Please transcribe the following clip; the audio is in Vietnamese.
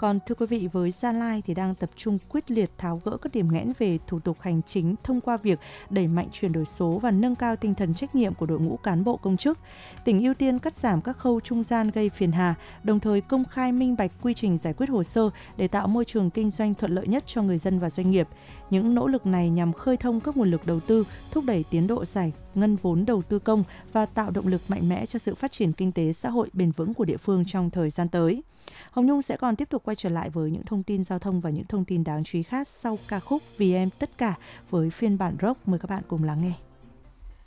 Còn thưa quý vị, với Gia Lai thì đang tập trung quyết liệt tháo gỡ các điểm nghẽn về thủ tục hành chính thông qua việc đẩy mạnh chuyển đổi số và nâng cao tinh thần trách nhiệm của đội ngũ cán bộ công chức. Tỉnh ưu tiên cắt giảm các khâu trung gian gây phiền hà, đồng thời công khai minh bạch quy trình giải quyết hồ sơ để tạo môi trường kinh doanh thuận lợi nhất cho người dân và doanh nghiệp. Những nỗ lực này nhằm khơi thông các nguồn lực đầu tư, thúc đẩy tiến độ giải ngân vốn đầu tư công và tạo động lực mạnh mẽ cho sự phát triển kinh tế xã hội bền vững của địa phương trong thời gian tới. Hồng Nhung sẽ còn tiếp tục quay trở lại với những thông tin giao thông và những thông tin đáng chú ý khác sau ca khúc Vì Em Tất Cả với phiên bản rock. Mời các bạn cùng lắng nghe.